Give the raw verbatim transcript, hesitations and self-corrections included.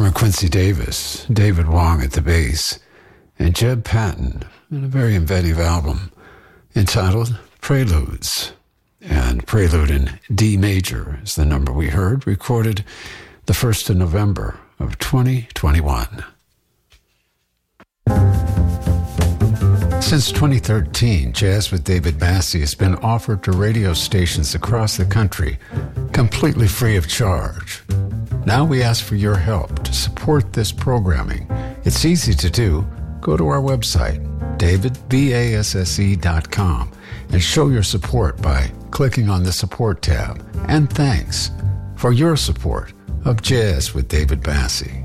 drummer Quincy Davis, David Wong at the bass, and Jeb Patton in a very inventive album entitled Preludes. And Prelude in D major is the number we heard, recorded the first of November of twenty twenty-one. Since twenty thirteen, Jazz with David Massey has been offered to radio stations across the country, completely free of charge. Now we ask for your help to support this programming. It's easy to do. Go to our website, david basse dot com, and show your support by clicking on the support tab. And thanks for your support of Jazz with David Massey.